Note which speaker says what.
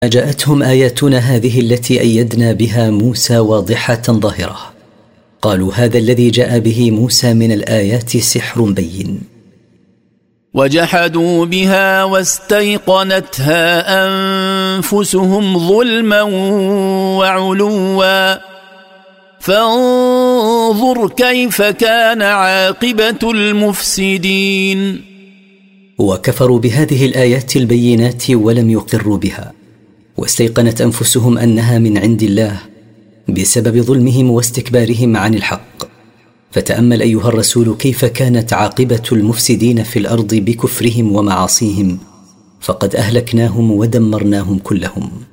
Speaker 1: جاءتهم آياتنا هذه التي أيدنا بها موسى واضحة ظاهرة، قالوا هذا الذي جاء به موسى من الآيات سحر بين.
Speaker 2: وجحدوا بها واستيقنتها أنفسهم ظلما وعلوا فانظر كيف كان عاقبة المفسدين.
Speaker 1: وكفروا بهذه الآيات البينات ولم يقروا بها، واستيقنت أنفسهم أنها من عند الله بسبب ظلمهم واستكبارهم عن الحق. فتأمل أيها الرسول كيف كانت عاقبة المفسدين في الأرض بكفرهم ومعاصيهم، فقد أهلكناهم ودمرناهم كلهم.